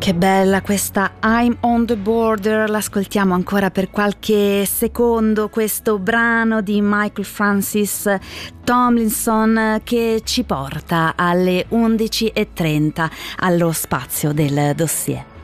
Che bella questa I'm on the Border, l'ascoltiamo ancora per qualche secondo, questo brano di Michael Francis Tomlinson che ci porta alle 11:30 allo spazio del dossier.